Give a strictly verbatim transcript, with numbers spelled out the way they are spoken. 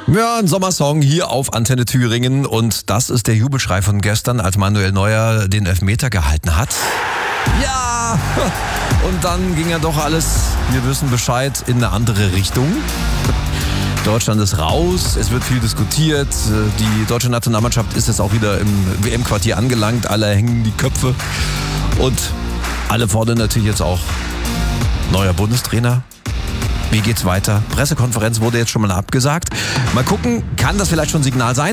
Ja, ein Sommersong hier auf Antenne Thüringen und das ist der Jubelschrei von gestern, als Manuel Neuer den Elfmeter gehalten hat. Ja! Und dann ging ja doch alles, wir wissen Bescheid, in eine andere Richtung. Deutschland ist raus, es wird viel diskutiert, die deutsche Nationalmannschaft ist jetzt auch wieder im W M-Quartier angelangt, alle hängen die Köpfe und alle fordern natürlich jetzt auch neuer Bundestrainer. Wie geht's weiter? Pressekonferenz wurde jetzt schon mal abgesagt. Mal gucken, kann das vielleicht schon ein Signal sein?